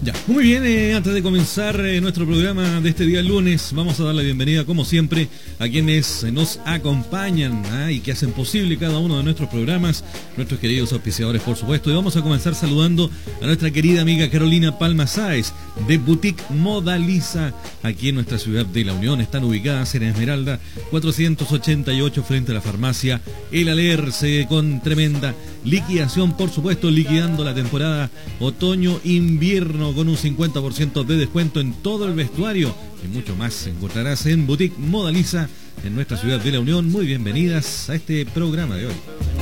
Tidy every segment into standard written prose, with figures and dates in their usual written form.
Ya, muy bien, antes de comenzar nuestro programa de este día lunes, vamos a dar la bienvenida, como siempre, a quienes nos acompañan y que hacen posible cada uno de nuestros programas, nuestros queridos auspiciadores, por supuesto. Y vamos a comenzar saludando a nuestra querida amiga Carolina Palma Sáez, de Boutique Modaliza, aquí en nuestra ciudad de La Unión. Están ubicadas en Esmeralda 488, frente a la farmacia El Alerce, con tremenda liquidación, por supuesto, liquidando la temporada otoño-invierno con un 50% de descuento en todo el vestuario y mucho más encontrarás en Boutique Modaliza en nuestra ciudad de La Unión. Muy bienvenidas a este programa de hoy.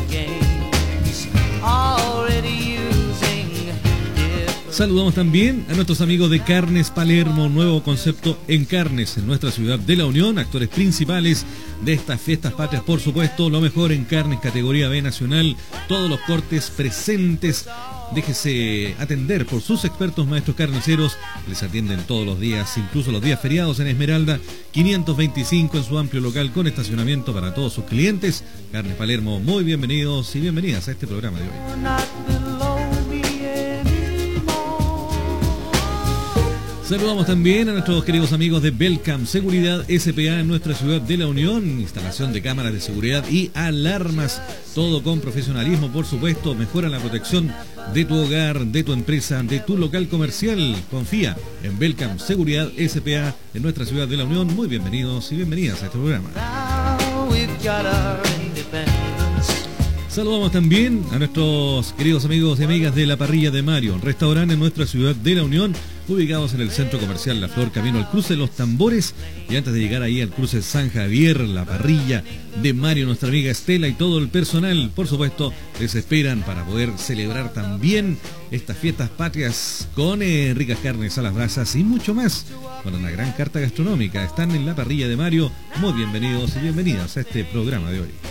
Saludamos también a nuestros amigos de Carnes Palermo, nuevo concepto en carnes en nuestra ciudad de La Unión, actores principales de estas fiestas patrias, por supuesto, lo mejor en carnes categoría B nacional, todos los cortes presentes. Déjese atender por sus expertos maestros carniceros, les atienden todos los días, incluso los días feriados, en Esmeralda 525, en su amplio local con estacionamiento para todos sus clientes. Carnes Palermo, muy bienvenidos y bienvenidas a este programa de hoy. Saludamos también a nuestros queridos amigos de Belcam Seguridad S.p.A. en nuestra ciudad de La Unión, instalación de cámaras de seguridad y alarmas, todo con profesionalismo, por supuesto. Mejora la protección de tu hogar, de tu empresa, de tu local comercial. Confía en Belcam Seguridad S.p.A. en nuestra ciudad de La Unión. Muy bienvenidos y bienvenidas a este programa. Saludamos también a nuestros queridos amigos y amigas de La Parrilla de Mario, restaurante en nuestra ciudad de La Unión, ubicados en el centro comercial La Flor, camino al cruce de Los Tambores, y antes de llegar ahí al cruce San Javier. La Parrilla de Mario, nuestra amiga Estela y todo el personal, por supuesto, les esperan para poder celebrar también estas fiestas patrias con ricas carnes a las brasas y mucho más, con una gran carta gastronómica. Están en La Parrilla de Mario. Muy bienvenidos y bienvenidas a este programa de hoy.